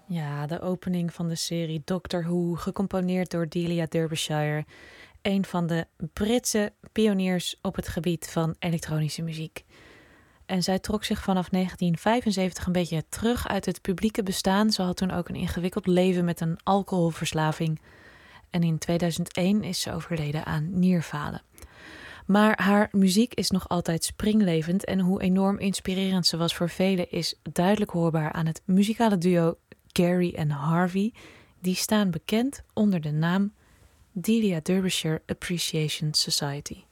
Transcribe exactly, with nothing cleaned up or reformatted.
Ja, de opening van de serie Doctor Who, gecomponeerd door Delia Derbyshire, een van de Britse pioniers op het gebied van elektronische muziek. En zij trok zich vanaf negentien vijfenzeventig een beetje terug uit het publieke bestaan. Ze had toen ook een ingewikkeld leven met een alcoholverslaving. En in tweeduizend één is ze overleden aan nierfalen. Maar haar muziek is nog altijd springlevend en hoe enorm inspirerend ze was voor velen is duidelijk hoorbaar aan het muzikale duo Gary en Harvey. Die staan bekend onder de naam Delia Derbyshire Appreciation Society.